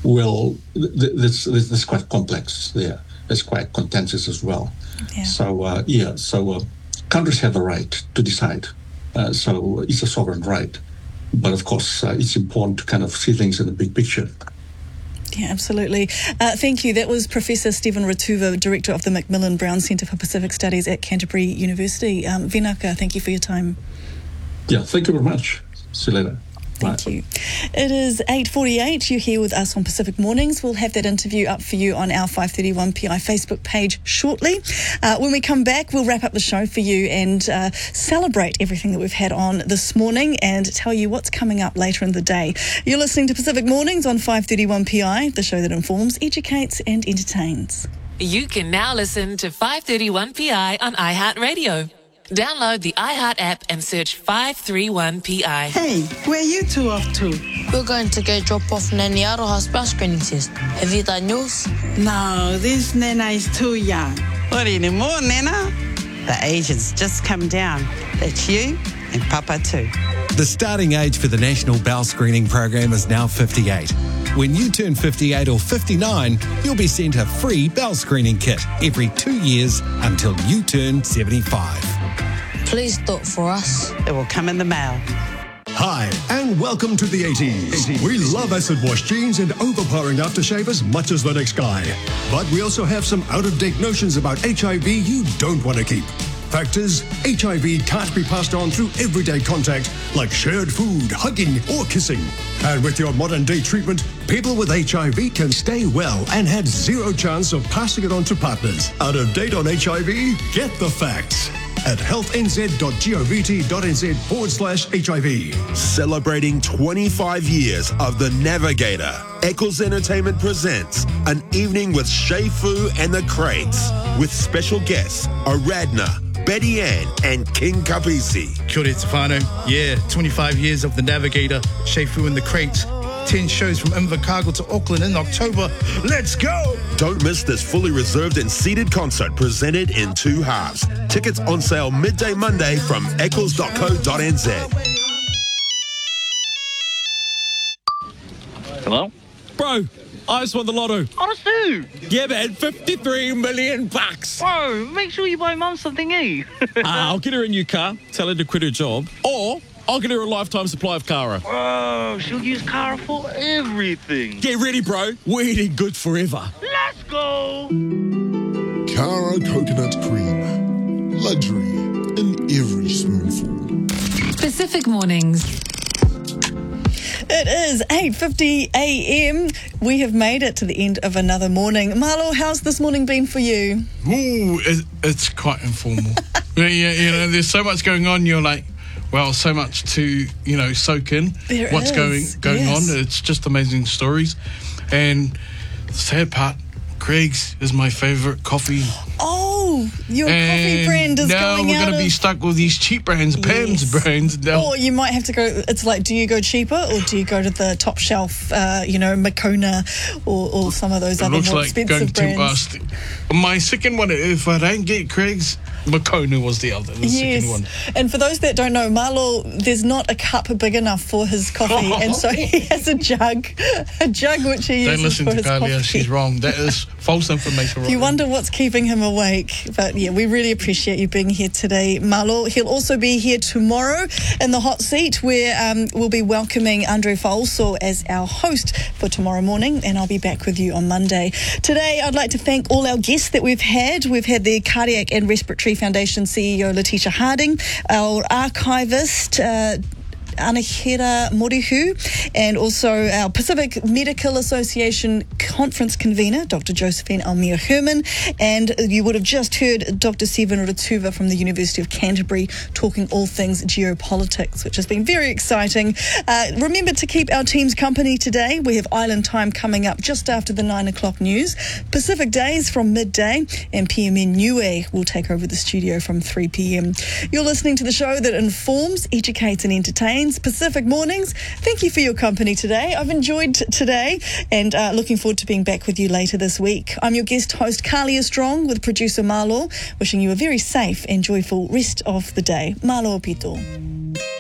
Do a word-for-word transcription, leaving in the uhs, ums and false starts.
well, th- th- this, this this is quite complex there. It's quite contentious as well. Yeah. So, uh, yeah, so uh, countries have the right to decide. Uh, so it's a sovereign right. But of course, uh, it's important to kind of see things in the big picture. Yeah, absolutely. Uh, thank you. That was Professor Stephen Ratuva, Director of the Macmillan Brown Centre for Pacific Studies at Canterbury University. Um, Vinaka, thank you for your time. Yeah, thank you very much. See you later. Thank you. It is eight forty-eight. You're here with us on Pacific Mornings. We'll have that interview up for you on our five thirty-one P I Facebook page shortly. Uh, when we come back, we'll wrap up the show for you and uh, celebrate everything that we've had on this morning and tell you what's coming up later in the day. You're listening to Pacific Mornings on five thirty-one P I, the show that informs, educates and entertains. You can now listen to five thirty-one P I on iHeartRadio. Download the iHeart app and search five thirty-one P I. Hey, where are you two off to? We're going to go drop off Nanny Aroha's bell screening test. Have you done yours? No, this Nana is too young. What anymore, Nana? The age has just come down. That's you and Papa too. The starting age for the National Bowel Screening Program is now fifty-eight. When you turn fifty-eight or fifty-nine, you'll be sent a free bowel screening kit every two years until you turn seventy-five. Please do it for us. It will come in the mail. Hi, and welcome to the eighties. We love acid wash jeans and overpowering aftershave as much as the next guy. But we also have some out-of-date notions about H I V you don't want to keep. Fact is, H I V can't be passed on through everyday contact like shared food, hugging, or kissing. And with your modern-day treatment, people with H I V can stay well and have zero chance of passing it on to partners. Out of date on H I V? Get the facts at healthnz.govt.nz forward slash HIV. Celebrating twenty-five years of The Navigator, Eccles Entertainment presents an evening with Shei Fu and the Crates, with special guests Aradna, Betty Ann, and King Kapisi. Kia ora te whānau. Yeah, twenty-five years of The Navigator, Shei Fu and the Crates. ten shows from Invercargill to Auckland in October. Let's go! Don't miss this fully reserved and seated concert presented in two halves. Tickets on sale midday Monday from eccles dot co dot n z. Hello? Bro, I just won the lotto. Honestly? Yeah, man, fifty-three million bucks. Bro, make sure you buy Mum something, eh? uh, I'll get her a new car, tell her to quit her job, or I'll get her a lifetime supply of Cara. Bro, she'll use Cara for everything. Get ready, bro. We're eating good forever. Let's go! Cara Coconut Cream. Luxury in every spoonful. Pacific Mornings. It is eight fifty a m. We have made it to the end of another morning. Marlo, how's this morning been for you? Ooh, it, it's quite informal. yeah, you know, there's so much going on. You're like, well, so much to, you know, soak in. There what's is, going going yes. on. It's just amazing stories. And the sad part, Greg's is my favourite coffee. Oh, your and coffee brand is now going we're out going to of... be stuck with these cheap brands, Yes. Pam's brands. Now. Or you might have to go, it's like, do you go cheaper or do you go to the top shelf, uh, you know, Makona or, or some of those It other looks more like expensive going brands? too fast. My second one, if I don't get Craig's, Makona was the other, the yes. second one. And for those that don't know, Marlo, there's not a cup big enough for his coffee, and so he has a jug, a jug which he Don't uses listen for to his Kalia, coffee. she's wrong. That is false information. You wonder what's keeping him awake. But yeah, we really appreciate you being here today, Marlo. He'll also be here tomorrow in the hot seat where um, we'll be welcoming Andre Faulso as our host for tomorrow morning, and I'll be back with you on Monday. Today, I'd like to thank all our guests that we've had. We've had the Cardiac and Respiratory Foundation C E O, Letitia Harding, our archivist, uh, Anahira Morihu, and also our Pacific Medical Association Conference Convener, Doctor Josephine Almir Herman, and you would have just heard Doctor Stephen Ratuva from the University of Canterbury talking all things geopolitics, which has been very exciting. Uh, remember to keep our teams company today. We have Island Time coming up just after the nine o'clock news, Pacific Days from midday, and P M N Niue will take over the studio from three p m. You're listening to the show that informs, educates and entertains, Pacific Mornings. Thank you for your company today. I've enjoyed t- today and uh, looking forward to being back with you later this week. I'm your guest host, Kalia Strong, with producer Marlo, wishing you a very safe and joyful rest of the day. Marlo Pito.